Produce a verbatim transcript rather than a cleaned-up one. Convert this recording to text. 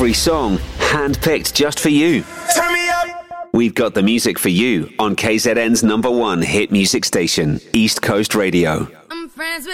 Every song handpicked just for you. Turn me up. We've got the music for you on K Z N's number one hit music station, East Coast Radio. I'm friends with